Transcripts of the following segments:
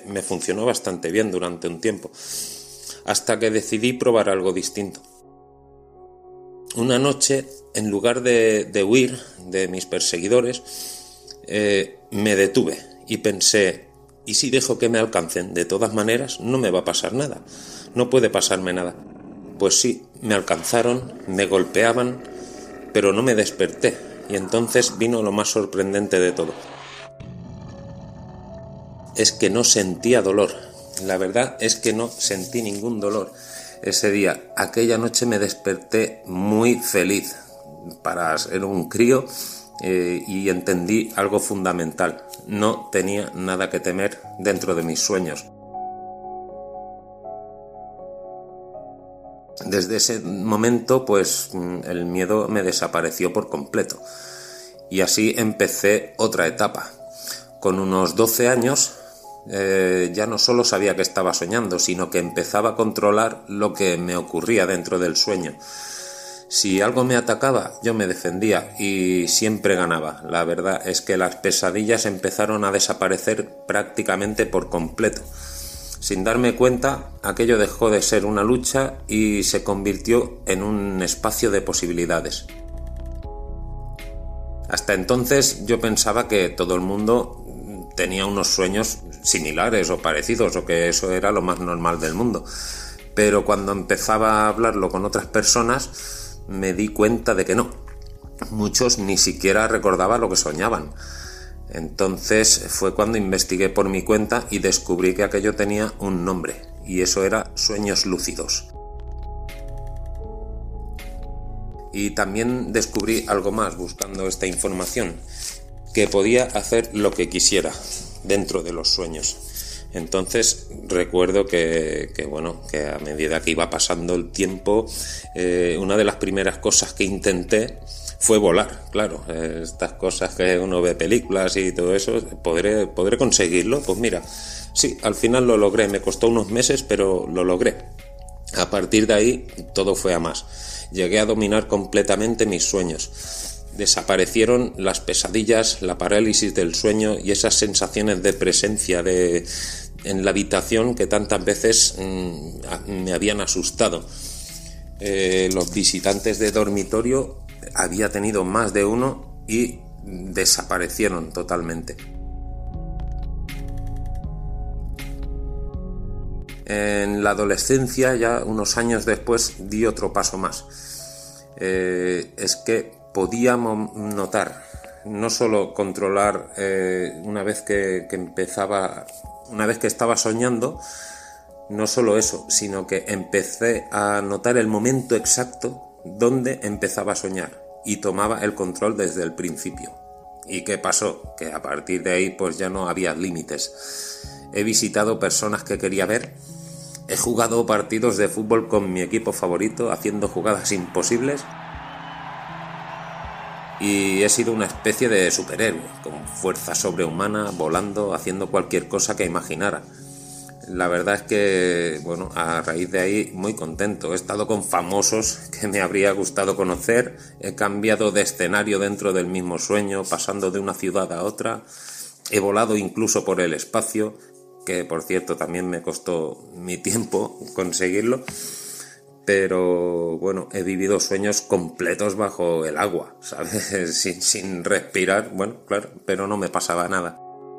me funcionó bastante bien durante un tiempo, hasta que decidí probar algo distinto. Una noche, en lugar de huir de mis perseguidores, me detuve y pensé, ¿y si dejo que me alcancen? De todas maneras, no me va a pasar nada, no puede pasarme nada. Pues sí, me alcanzaron, me golpeaban, pero no me desperté, y entonces vino lo más sorprendente de todo. Es que no sentía dolor, la verdad es que no sentí ningún dolor ese día. Aquella noche me desperté muy feliz para ser un crío, y entendí algo fundamental: no tenía nada que temer dentro de mis sueños. Desde ese momento, pues el miedo me desapareció por completo, y así empecé otra etapa. Con unos 12 años ya no solo sabía que estaba soñando, sino que empezaba a controlar lo que me ocurría dentro del sueño. Si algo me atacaba, yo me defendía y siempre ganaba. La verdad es que las pesadillas empezaron a desaparecer prácticamente por completo. Sin darme cuenta, aquello dejó de ser una lucha y se convirtió en un espacio de posibilidades. Hasta entonces yo pensaba que todo el mundo tenía unos sueños similares o parecidos, o que eso era lo más normal del mundo. Pero cuando empezaba a hablarlo con otras personas, me di cuenta de que no. Muchos ni siquiera recordaban lo que soñaban. Entonces fue cuando investigué por mi cuenta y descubrí que aquello tenía un nombre, y eso era sueños lúcidos. Y también descubrí algo más buscando esta información, que podía hacer lo que quisiera dentro de los sueños. Entonces recuerdo que a medida que iba pasando el tiempo, una de las primeras cosas que intenté fue volar. Claro, estas cosas que uno ve películas y todo eso, ¿podré conseguirlo? Pues mira, sí, al final lo logré. Me costó unos meses, pero lo logré. A partir de ahí todo fue a más. Llegué a dominar completamente mis sueños. Desaparecieron las pesadillas, la parálisis del sueño y esas sensaciones de presencia en la habitación que tantas veces me habían asustado. Los visitantes de dormitorio, había tenido más de uno y desaparecieron totalmente. En la adolescencia, ya unos años después, di otro paso más. Es que podía notar, no solo controlar una vez que estaba soñando, no solo eso, sino que empecé a notar el momento exacto donde empezaba a soñar y tomaba el control desde el principio. ¿Y qué pasó? Que a partir de ahí pues ya no había límites. He visitado personas que quería ver, he jugado partidos de fútbol con mi equipo favorito, haciendo jugadas imposibles, y he sido una especie de superhéroe, con fuerza sobrehumana, volando, haciendo cualquier cosa que imaginara. La verdad es que, a raíz de ahí, muy contento. He estado con famosos que me habría gustado conocer, he cambiado de escenario dentro del mismo sueño, pasando de una ciudad a otra, he volado incluso por el espacio, que por cierto también me costó mi tiempo conseguirlo, pero he vivido sueños completos bajo el agua, ¿sabes? sin respirar, claro, pero no me pasaba nada.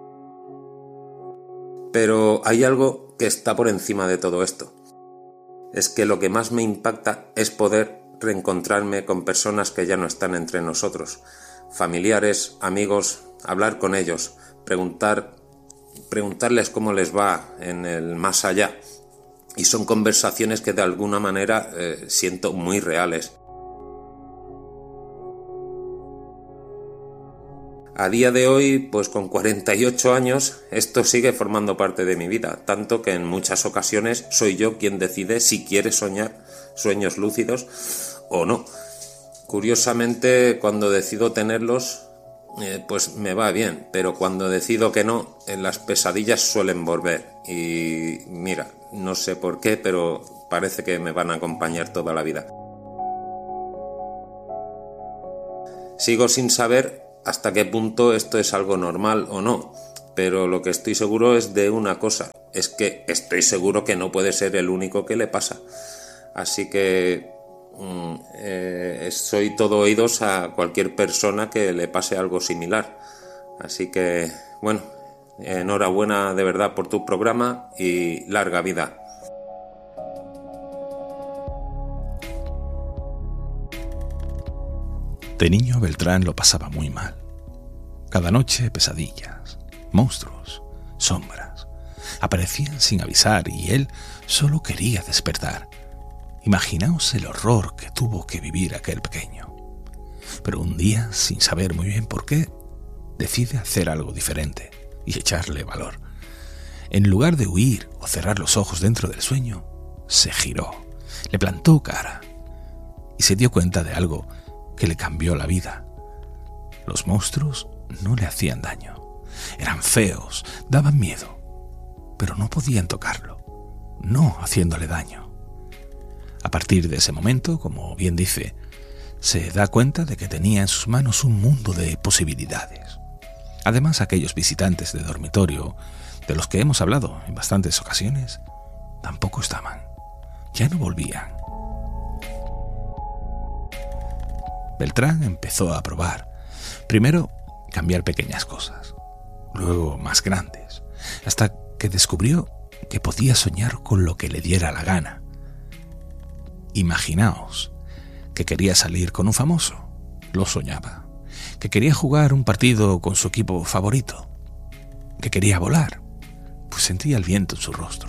Pero hay algo que está por encima de todo esto. Es que lo que más me impacta es poder reencontrarme con personas que ya no están entre nosotros. Familiares, amigos, hablar con ellos, preguntarles cómo les va en el más allá. Y son conversaciones que de alguna manera siento muy reales. A día de hoy, pues con 48 años, esto sigue formando parte de mi vida, tanto que en muchas ocasiones soy yo quien decide si quiere soñar sueños lúcidos o no. Curiosamente, cuando decido tenerlos, pues me va bien, pero cuando decido que no, las pesadillas suelen volver. Y mira, no sé por qué, pero parece que me van a acompañar toda la vida. Sigo sin saber hasta qué punto esto es algo normal o no, pero lo que estoy seguro es de una cosa, es que estoy seguro que no puede ser el único que le pasa. Así que soy todo oídos a cualquier persona que le pase algo similar. Así que, bueno, enhorabuena de verdad por tu programa y larga vida. De niño Beltrán lo pasaba muy mal. Cada noche pesadillas, monstruos, sombras. Aparecían sin avisar y él solo quería despertar. Imaginaos el horror que tuvo que vivir aquel pequeño. Pero un día, sin saber muy bien por qué, decide hacer algo diferente y echarle valor. En lugar de huir o cerrar los ojos dentro del sueño, se giró, le plantó cara y se dio cuenta de algo que le cambió la vida. Los monstruos no le hacían daño. Eran feos, daban miedo, pero no podían tocarlo, no haciéndole daño. A partir de ese momento, como bien dice, se da cuenta de que tenía en sus manos un mundo de posibilidades. Además, aquellos visitantes de dormitorio, de los que hemos hablado en bastantes ocasiones, tampoco estaban, ya no volvían. Beltrán empezó a probar. Primero, cambiar pequeñas cosas, luego más grandes, hasta que descubrió que podía soñar con lo que le diera la gana. Imaginaos que quería salir con un famoso, lo soñaba, que quería jugar un partido con su equipo favorito, que quería volar, pues sentía el viento en su rostro.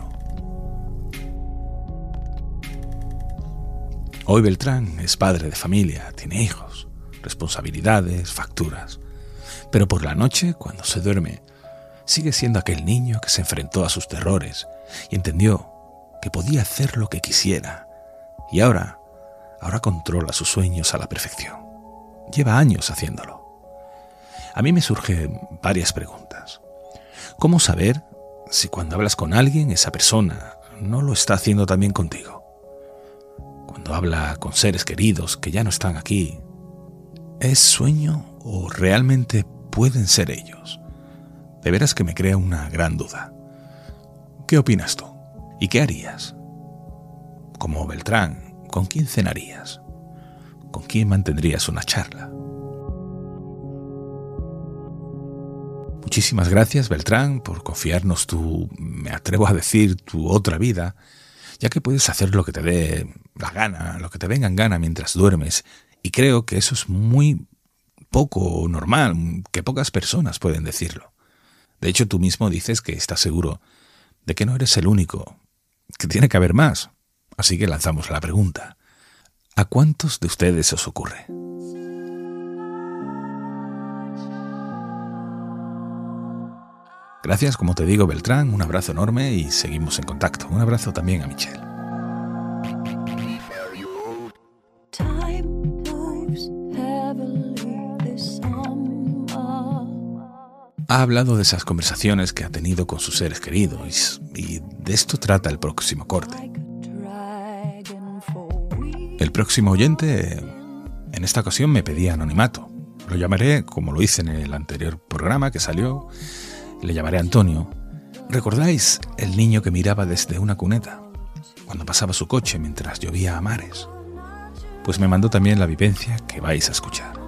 Hoy Beltrán es padre de familia, tiene hijos, responsabilidades, facturas. Pero por la noche, cuando se duerme, sigue siendo aquel niño que se enfrentó a sus terrores y entendió que podía hacer lo que quisiera. Y ahora controla sus sueños a la perfección. Lleva años haciéndolo. A mí me surgen varias preguntas. ¿Cómo saber si cuando hablas con alguien esa persona no lo está haciendo también contigo? Cuando habla con seres queridos que ya no están aquí, ¿es sueño o realmente pueden ser ellos? De veras que me crea una gran duda. ¿Qué opinas tú? ¿Y qué harías? Como Beltrán, ¿con quién cenarías? ¿Con quién mantendrías una charla? Muchísimas gracias, Beltrán, por confiarnos me atrevo a decir, tu otra vida, ya que puedes hacer lo que te dé la gana, lo que te venga en gana mientras duermes, y creo que eso es muy poco normal, que pocas personas pueden decirlo. De hecho, tú mismo dices que estás seguro de que no eres el único, que tiene que haber más. Así que lanzamos la pregunta: ¿a cuántos de ustedes os ocurre? Gracias, como te digo, Beltrán, un abrazo enorme y seguimos en contacto. Un abrazo también a Michelle. Ha hablado de esas conversaciones que ha tenido con sus seres queridos y de esto trata el próximo corte. El próximo oyente, en esta ocasión, me pedía anonimato. Lo llamaré, como lo hice en el anterior programa que salió, le llamaré Antonio. ¿Recordáis el niño que miraba desde una cuneta cuando pasaba su coche mientras llovía a mares? Pues me mandó también la vivencia que vais a escuchar.